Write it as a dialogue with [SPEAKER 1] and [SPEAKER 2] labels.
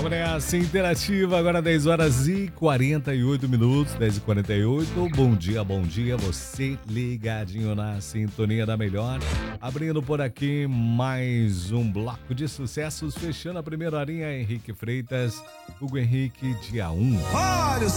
[SPEAKER 1] Vamos nessa interativa, agora 10 horas e 48 minutos, 10h48. Bom dia, você ligadinho na sintonia da melhor. Abrindo por aqui mais um bloco de sucessos, fechando a primeira horinha, Henrique Freitas, Hugo Henrique, dia 1.
[SPEAKER 2] Olha o